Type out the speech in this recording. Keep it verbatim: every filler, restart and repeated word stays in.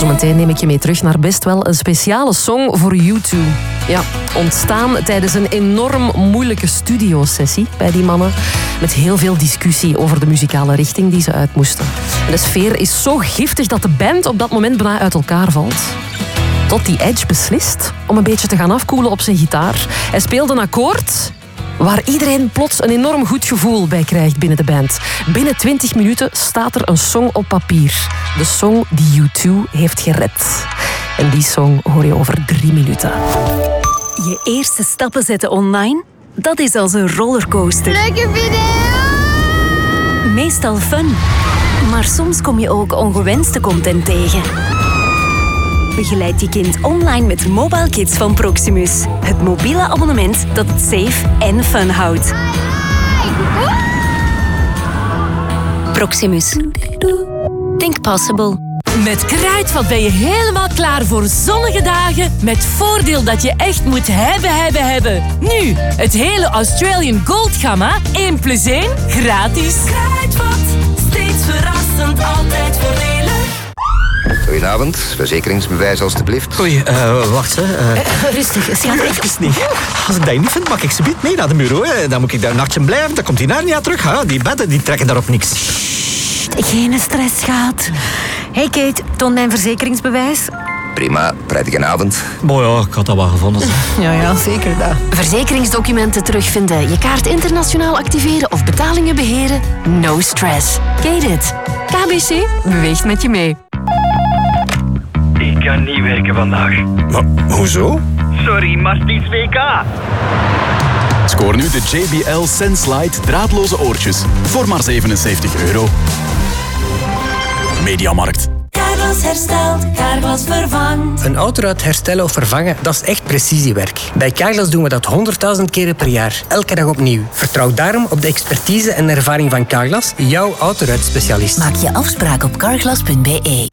Zometeen neem ik je mee terug naar best wel een speciale song voor U twee. Ja, ontstaan tijdens een enorm moeilijke studiosessie bij die mannen. Met heel veel discussie over de muzikale richting die ze uit moesten. En de sfeer is zo giftig dat de band op dat moment bijna uit elkaar valt. Tot die Edge beslist om een beetje te gaan afkoelen op zijn gitaar. Hij speelde een akkoord waar iedereen plots een enorm goed gevoel bij krijgt binnen de band. Binnen twintig minuten staat er een song op papier. De song die U twee heeft gered. En die song hoor je over drie minuten. Je eerste stappen zetten online, dat is als een rollercoaster. Leuke video! Meestal fun, maar soms kom je ook ongewenste content tegen. Begeleid je kind online met Mobile Kids van Proximus. Het mobiele abonnement dat het safe en fun houdt. Proximus. Think possible. Met Kruidvat ben je helemaal klaar voor zonnige dagen met voordeel dat je echt moet hebben, hebben, hebben. Nu, het hele Australian Gold gamma, één plus één, gratis. Kruidvat, steeds verrassend, altijd voordelig. Goedenavond, verzekeringsbewijs alstublieft. Oei, uh, wacht. Uh. Uh, rustig, schat. Even niet. Als ik dat niet vind, mag ik ze niet mee naar de bureau. Hè. Dan moet ik daar een nachtje blijven, dan komt die naar niet terug. Hè. Die bedden die trekken daarop niks. Geen stress, schat. Hey Kate, toon mijn verzekeringsbewijs. Prima, prettige avond. Boah, ja, ik had dat wel gevonden. Ja, ja, zeker dat. Verzekeringsdocumenten terugvinden, je kaart internationaal activeren of betalingen beheren? No stress. Kate it. K B C beweegt met je mee. Ik kan niet werken vandaag. Maar, hoezo? Sorry, maar het is W K. Scoor nu de J B L Sense Lite draadloze oortjes voor maar zevenenzeventig euro. Mediamarkt. Carglass herstelt, Carglass vervangt. Een autoruit herstellen of vervangen, dat is echt precisiewerk. Bij Carglass doen we dat honderdduizend keren per jaar, elke dag opnieuw. Vertrouw daarom op de expertise en ervaring van Carglass, jouw autoruitspecialist. Maak je afspraak op carglass punt b e.